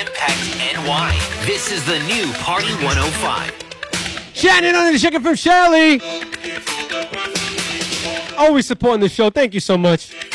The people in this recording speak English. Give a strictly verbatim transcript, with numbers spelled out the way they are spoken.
Impact N Y. This is the new Party one oh five. Shannon on the chicken from Shelly. Always supporting the show. Thank you so much.